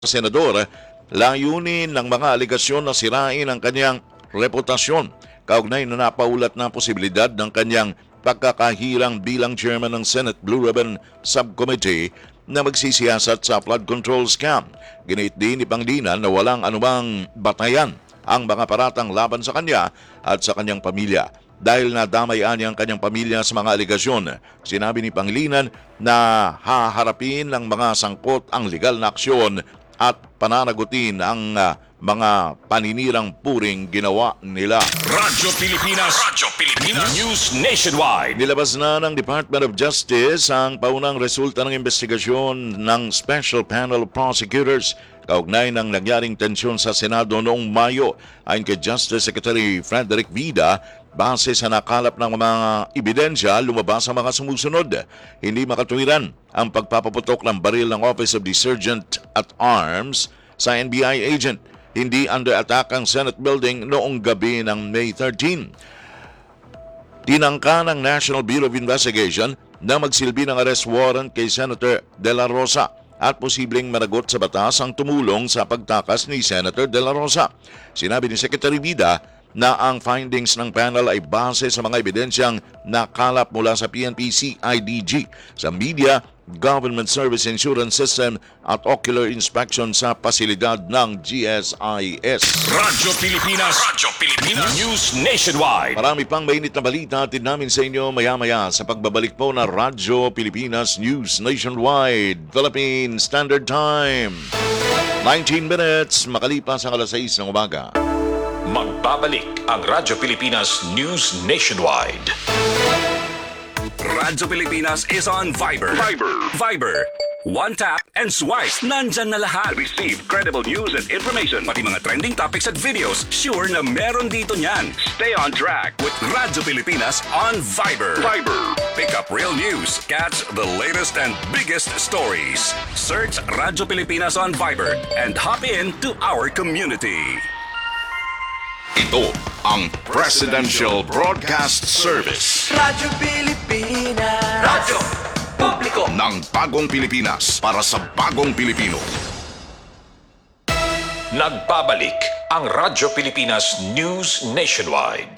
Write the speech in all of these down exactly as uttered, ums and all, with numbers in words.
senador, layunin ng mga aligasyon na sirain ang kanyang reputasyon. Kaugnay na napaulat na posibilidad ng kanyang pagkakahirang bilang chairman ng Senate Blue Ribbon Subcommittee na magsisiyasat sa flood control scam. Ginit din ni Pangilinan na walang anumang batayan ang mga paratang laban sa kanya at sa kanyang pamilya. Dahil nadamayan niya ang kanyang pamilya sa mga aligasyon, sinabi ni Pangilinan na haharapin ng mga sangkot ang legal na aksyon at pananagutin ang uh, mga paninirang puring ginawa nila. Radyo Pilipinas, Radyo Pilipinas, News Nationwide. Nilabas na ng Department of Justice ang paunang resulta ng investigasyon ng Special Panel of Prosecutors kaugnay ng nangyaring tensyon sa Senado noong Mayo. Ayon kay Justice Secretary Frederick Vida, base sa nakalap ng mga ebidensya, lumabas ang mga sumusunod. Hindi makatuwiran ang pagpapaputok ng baril ng Office of the Sergeant at Arms sa N B I agent. Hindi under attack ang Senate building noong gabi ng May thirteenth. Tinangka ng National Bureau of Investigation na magsilbi ng arrest warrant kay Senator De La Rosa at posibleng managot sa batas ang tumulong sa pagtakas ni Senator De La Rosa. Sinabi ni Secretary Vida na ang findings ng panel ay base sa mga ebidensyang nakalap mula sa P N P C I D G, sa media, Government Service Insurance System at ocular inspection sa pasilidad ng G S I S. Radyo Pilipinas, Radyo Pilipinas, News Nationwide. Marami pang mainit na balita atid namin sa inyo maya-maya sa pagbabalik po na Radyo Pilipinas News Nationwide, Philippine Standard Time. nineteen minutes makalipas ang alas sais ng umaga. Magbabalik ang Radyo Pilipinas News Nationwide. Radyo Pilipinas is on Viber. Viber. Viber. One tap and swipe. Nandyan na lahat. Receive credible news and information. Pati mga trending topics at videos. Sure na meron dito niyan. Stay on track with Radyo Pilipinas on Viber. Viber. Pick up real news. Catch the latest and biggest stories. Search Radyo Pilipinas on Viber and hop in to our community. Ito ang Presidential Broadcast Service. Radyo Pilipinas. Radyo Publiko Ng bagong Pilipinas para sa bagong Pilipino. Nagbabalik ang Radyo Pilipinas News Nationwide.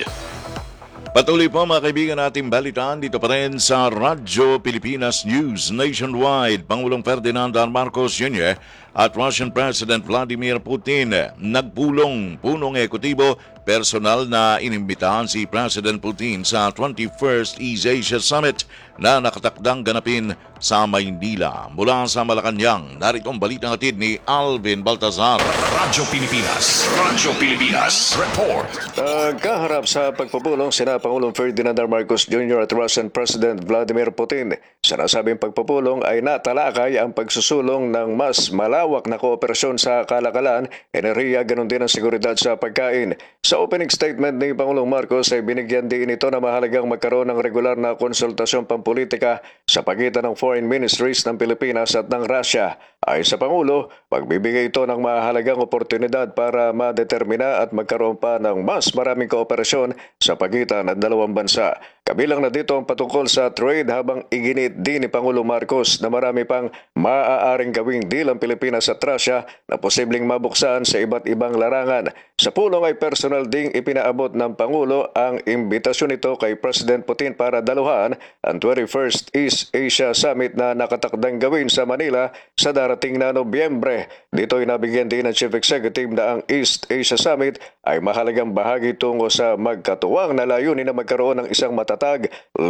Patuloy po mga kaibigan nating balitaan dito pa rin sa Radyo Pilipinas News Nationwide. Pangulong Ferdinand R. Marcos Junior at Russian President Vladimir Putin nagpulong punong ekutibo personal na inimbitahan si President Putin sa twenty-first East Asia Summit na nakatakdang ganapin sa Maynila. Mula sa Malacanang, narito ang balitang hatid ni Alvin Baltazar. Radyo Pilipinas, Radyo Pilipinas, Report. Nagkaharap sa pagpupulong sina Pangulong Ferdinand R. Marcos Junior at Russian President Vladimir Putin. Sa nasabing pagpupulong ay natalakay ang pagsusulong ng mas malawak na kooperasyon sa kalakalan, enerhiya, ganon din ang seguridad sa pagkain. Sa opening statement ni Pangulong Marcos ay binigyan din ito na mahalagang magkaroon ng regular na konsultasyon pampolitika sa pagitan ng foreign ministries ng Pilipinas at ng Russia. Ayon sa Pangulo, pagbibigay ito ng mahalagang oportunidad para madetermina at magkaroon pa ng mas maraming kooperasyon sa pagitan ng dalawang bansa. Kabilang na dito ang patungkol sa trade, habang iginit din ni Pangulong Marcos na marami pang maaaring gawing deal ang Pilipinas at Russia na posibleng mabuksan sa iba't ibang larangan. Sa pulong ay personal ding ipinaabot ng Pangulo ang imbitasyon nito kay President Putin para daluhan ang twenty-first East Asia Summit na nakatakdang gawin sa Manila sa darating na Nobyembre. Dito ay nabigyan din ng Chief Executive na ang East Asia Summit ay mahalagang bahagi tungo sa magkatuwang na layunin na magkaroon ng isang matatag,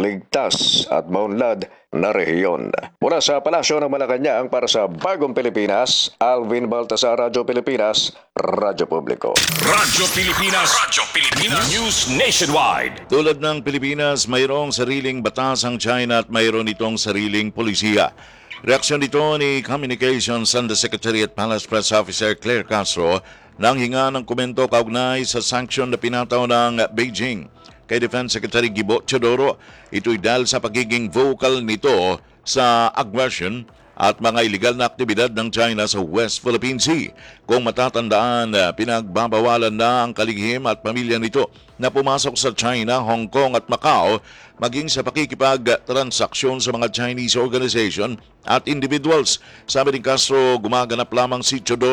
ligtas at maunlad na rehiyon. Mula sa Palasyo ng Malacanang para sa Bagong Pilipinas, Alvin Baltasar, Radyo Pilipinas, Radyo Publiko. Radyo Pilipinas, Radyo Pilipinas, News Nationwide. Tulad ng Pilipinas, mayroong sariling batas ang China at mayroon itong sariling polisiya. Reaksyon dito ni Communications Undersecretary at Palace Press Officer Claire Castro nang hinga ng komento kaugnay sa sanction na pinataw ng Beijing kay Defense Secretary Gibo Teodoro. Ito'y dahil sa pagiging vocal nito sa aggression at mga iligal na aktibidad ng China sa West Philippine Sea. Kung matatandaan, uh, pinagbabawalan na ang kalihim at pamilya nito na pumasok sa China, Hong Kong at Macau maging sa pakikipag-transaksyon sa mga Chinese organization at individuals. Sabi ni Castro, gumaganap lamang si Chodol